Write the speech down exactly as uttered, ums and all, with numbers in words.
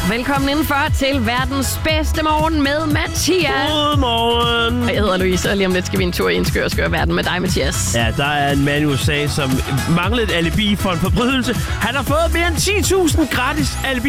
Velkommen indenfor til verdens bedste morgen med Mathias. Godmorgen. Og jeg hedder Louise, og lige om lidt skal vi en tur i en skør, skør verden med dig, Mathias. Ja, der er en mand i U S A, som manglede et alibi for en forbrydelse. Han har fået mere end ti tusind gratis alibi